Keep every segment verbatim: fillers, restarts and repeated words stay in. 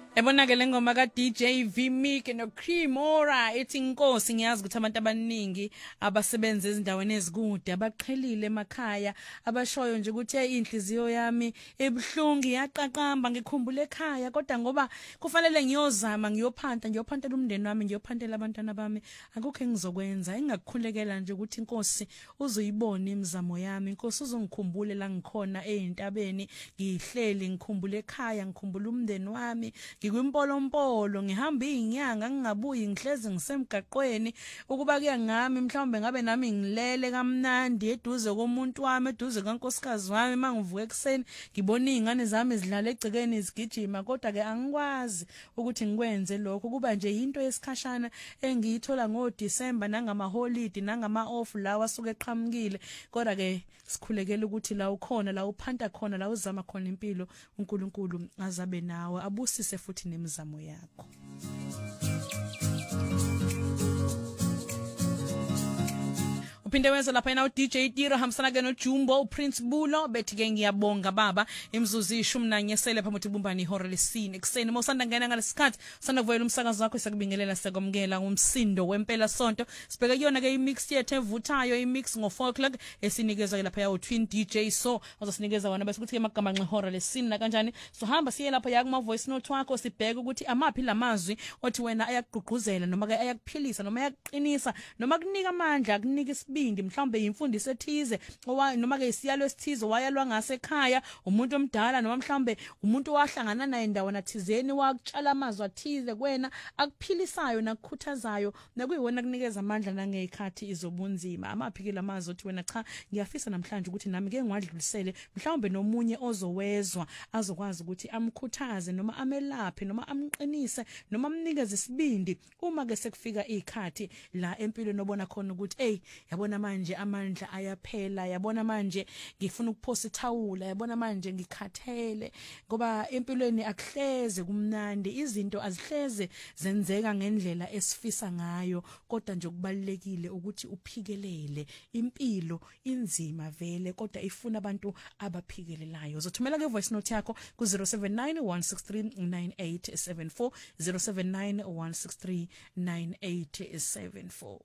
Ebonakele ngoma ka D J Vimic no Cremora ethi inkosi. Ngiyazi ukuthi abantu abaningi abasebenza ezindaweni ezikude abaqhelile emakhaya abashoyo nje ukuthi hey inhliziyo yami ebuhlungu iyaqaqamba ngikhumbule ekhaya kodwa ngoba kufanele ngiyozama ngiyophanta ngiyophantela umndeni wami ngiyophantela abantwana bami akukho engizokwenza engakukhulekela nje ukuthi inkosi uzoyibona imizamo yami inkosi uzongikhumbule la ngikhona ezintabeni ngihleli ngikhumbule ekhaya ngikhumbule umndeni wami ngikwimpolompolo ngihamba izinyanga ngingabuyi ngihlezi ngisemgaqweni ukuba kuya ngami mhlawumbe ngabe nami ngilele kamnandi eduze komuntu wami eduze kankosikazi wami mangivuka ekseni ngibona izingane zami zidlala egcekeni izigijima kodwa ke angikwazi ukuthi ngikwenze lokho kuba nje into yesikhashana engiyithola ngo December nangama holiday nangama off lawa asuke eqhamukile kodwa ke sikhulekela ukuthi la ukhona la uphanta khona la uzama khona impilo uNkulunkulu azabe nawe abusise futhi nemizamo yakho. Uphinde wenza lapha ina D J Tiro hamsana ke no Jumbo Prince Bulo bethi ke ngiyabonga baba imzuzu ishumi nanye sele phambi bumbani ihora lesine ekseni mosanda ngena ngalesikhathi sanda kuvela umsakazo wakho sakubingelela sekomkela ngumsindo wempela sonto sibheke kuyona ke imix yethu evuthayo imix ngo four o'clock esinikezwe lapha ya Twin D J so uzosinikeza wona bese kuthi ke magama ngehora lesine na kanjani so hamba siye lapha ya kuma voice note wakho sibheke ukuthi amaphi lamazwi othi wena ayakugqugquzela noma ke ayakuphilisa noma ayaqinisa noma kunika amandla kunika isibindi mhlawumbe imfundiso ethize noma ke isiyalo esithize wayalwa ngasekhaya umuntu omdala noma mhlawumbe umuntu wahlangana naye endaweni thizeni wakutshala amazwi athize kwena akuphilisayo nakukhuthazayo nakuyiwona kunikeza amandla nangezikhathi izobunzima amaphiki lamazwi othi wena cha ngiyafisa namhlanje ukuthi nami ke ngwadlulisele mhlawumbe nomunye ozowezwa azokwazi ukuthi amkhuthaze noma amelaphe noma amqinise noma amnikeze isibindi uma ke sekufika izikhathi la empilo nobona khona ukuthi hey yabona manje amandla ayaphela yabona manje ngifuna ukuphosa ithawula yabona manje ngikhathele ngoba empilweni akuhleze kumnandi izinto azihleze zenzeka ngendlela esifisa ngayo kodwa nje kubalekile ukuthi uphikelele impilo inzima vele kodwa ifuna abantu abaphikelelayo uzothumela ke voice note yakho ku zero seven nine one six three nine eight seven four zero seven nine one six three nine eight seven four.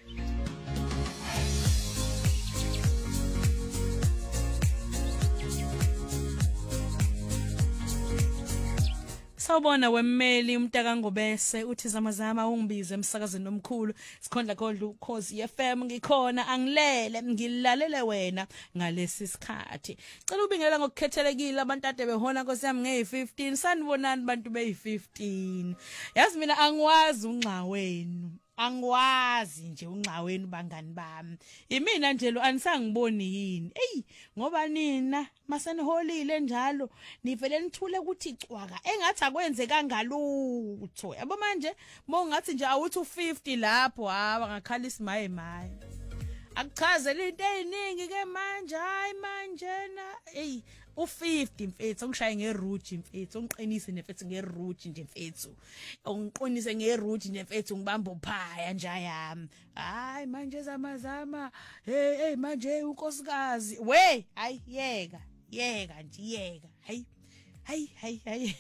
Sawubona wemmeli umntaka ngobese uthi zamazama ungibize emsakazweni nomkhulu sikhondla kodla ukhozi F M ngikhona angilele ngilalele wena ngalesi sikhathi cela ubingelela ngokukhethelekile abantu ade behola Nkosi yami nge fifteen sanibonani bantu be fifteen yazi mina angwazi unxa wenu angwazi nje unxa wenu bangani bami imina nje lo anisangiboni yini ey ngoba nina maseniholile njalo nivele nithule ukuthi cwaka engathi akwenze kangalutho yabo manje mongathi nje awuthi u fifty lapho haba ngakhala isimaye maye akuchazela into eziningi ke manje hayi manje na ey u fifty mfethu ungishaye ngeruji mfethu ungiqinise nefethu ngeruji nje mfethu ungiqinise ngeruji nje mfethu ngibamba uphaya nje yami hayi manje zamazama hey hey manje unkosikazi we hayi yeka yeka nje yeka hayi hayi hayi hayi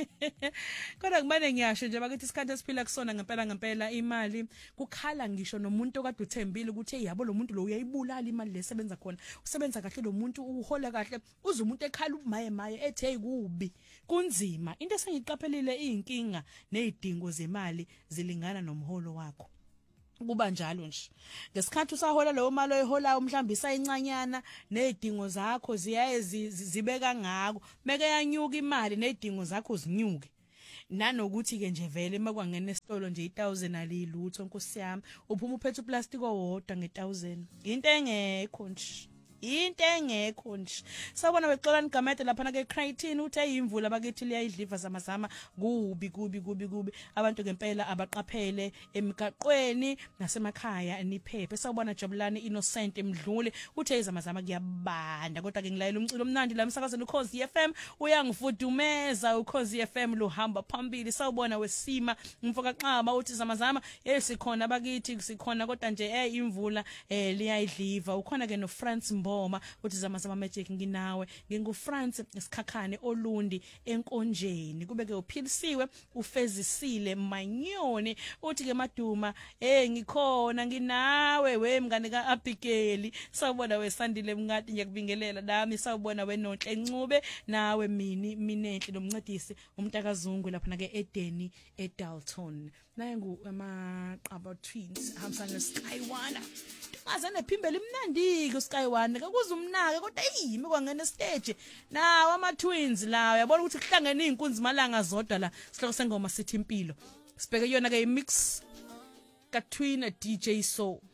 kodwa kumane ngiyasho nje bakithi isikhathi esiphila kusona ngempela ngempela imali kukhala ngisho nomuntu okade uthembile ukuthi hey yabo lo muntu lo uyayibulala imali lesebenza khona usebenza kahle lo muntu uhola kahle uze umuntu ekhala umaye maye ethi hey kubi kunzima into esengiqaphelile izinkinga nezidingo zemali zilingana nomholo wakho kuba njalo nje ngesikhathi usahola leyo mali oyiholayo mhlawumbe isayincanyana nezidingo zakho ziyaye zibeka ngako meke yanyuka imali nezidingo zakho zinyuke nanokuthi ke nje vele makwangena esitolo nje one thousand alilutho Nkosi yami uphuma uphethe uplastic owodwa nge one thousand into engekho nje into engekho nje sabona bexola nigamede lapha na ke Crichton uthi ayimvula bakithi liyayidliva zamazama kubi kubi kubi kubi abantu ngempela abaqaphele emigaqweni nasemakhaya niphephe sabona Jabulani Innocent emdlule uthi izamazama kuyabanda kodwa ke ngilayela umculo omnandi la emsakazweni ukhozi F M uyangifudumeza ukhozi F M lo hamba phambili sawubona wesima mfoka xaba uthi zamazama yesikhona bakithi sikhona kodwa nje eh imvula eh liyayidliva ukhona ke no France Mbo ngoma uthi zama zama magic nginawe ngingufrance isikhakhane olundi enkonjeni kube ke uphilisiwe ufezisile manyoni uthi ke maduma eh ngikhona nginawe we mngane ka Abigail sawubona wesandile mngadi ngiyakubingelela nami sawubona wenonhle ncube nawe mini minenhle nomncedisi umntakazungu lapha na ke Edeni eDalton naye ngu amaqaba twins hamsana Skywana azane phimbele imnandi ku Skywana kakuza umnake kodwa yimi kwangena stage nawo ama twins lawo yabona ukuthi kuhlangene inkunzi malanga zodwa la sihloko sengoma sithi impilo sibheke yona ke imix ka Twin D J So